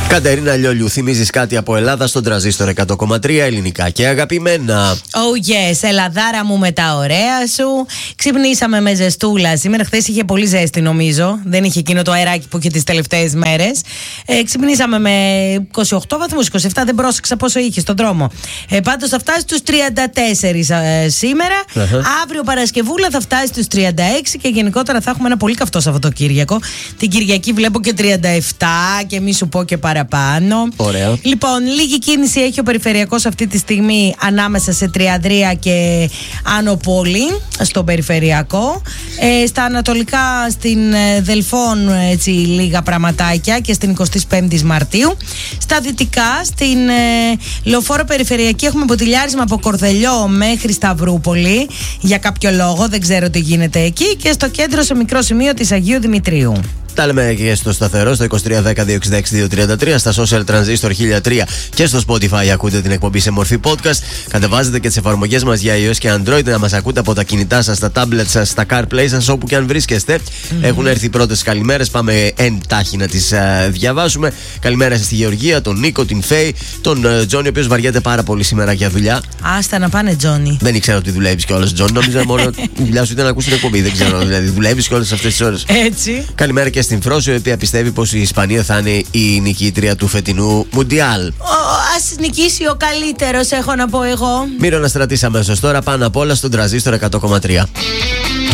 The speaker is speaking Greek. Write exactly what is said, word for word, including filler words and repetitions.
Κατερίνα Λιόλιου, θυμίζεις κάτι από Ελλάδα στον Τρανζίστορ εκατό κόμμα τρία, ελληνικά και αγαπημένα. Oh yes, Ελλαδάρα μου με τα ωραία σου. Ξυπνήσαμε με ζεστούλα. Σήμερα, χθες είχε πολύ ζέστη, νομίζω. Δεν είχε εκείνο το αεράκι που είχε τις τελευταίες μέρες. Ε, ξυπνήσαμε με είκοσι οκτώ βαθμούς, είκοσι επτά, δεν πρόσεξα πόσο είχε στον δρόμο. Ε, πάντως θα φτάσει στους τριάντα τέσσερα ε, σήμερα. Uh-huh. Αύριο Παρασκευούλα θα φτάσει στους τριάντα έξι και γενικότερα θα έχουμε ένα πολύ καυτό Σαββατοκύριακο. Την Κυριακή βλέπω και τριάντα επτά και μη σου πω και παραπάνω. Ωραία. Λοιπόν, λίγη κίνηση έχει ο περιφερειακός αυτή τη στιγμή ανάμεσα σε Τριανδρία και Άνω Πόλη, στον περιφερειακό. Ε, στα ανατολικά, στην ε, Δελφών, έτσι λίγα πραγματάκια και στην εικοστή πέμπτη Μαρτίου. Στα δυτικά, στην ε, Λεωφόρο Περιφερειακή, έχουμε ποτηλιάρισμα από Κορδελιό μέχρι Σταυρούπολη. Για κάποιο λόγο, δεν ξέρω τι γίνεται εκεί. Και στο κέντρο, σε μικρό σημείο της Αγίου Δημητρίου. Τα λέμε και στο σταθερό, στο είκοσι τρία δέκα δύο εξήντα έξι δύο τριάντα τρία, στα social Transistor χίλια τρία και στο Spotify ακούτε την εκπομπή σε μορφή podcast. Κατεβάζετε και τις εφαρμογές μας για iOS και Android να μας ακούτε από τα κινητά σας, τα tablets σας, στα CarPlay σας, όπου και αν βρίσκεστε. Mm-hmm. Έχουν έρθει οι πρώτες καλημέρες, πάμε εντάχει να τις uh, διαβάσουμε. Καλημέρα στη Γεωργία, τον Νίκο, την Φέη, τον uh, Τζόνι, ο οποίος βαριέται πάρα πολύ σήμερα για δουλειά. Άστα να πάνε, Τζόνι. Δεν ήξερα ότι δουλεύεις κιόλας, Τζόνι. Νόμιζα μόνο η δουλειά σου ήταν να ακούσει την εκπομπή. Δεν ξέρω, δηλαδή δουλεύεις κιόλας αυτές τις ώρες. Έτσι. Καλημέρα και στην Φρόση, η οποία πιστεύει πως η Ισπανία θα είναι η νικήτρια του φετινού Μουντιάλ. Ας νικήσει ο καλύτερος, έχω να πω εγώ. Μύρο να στρατήσει αμέσως τώρα, πάνω απ' όλα στον Τρανζίστορ εκατό κόμμα τρία.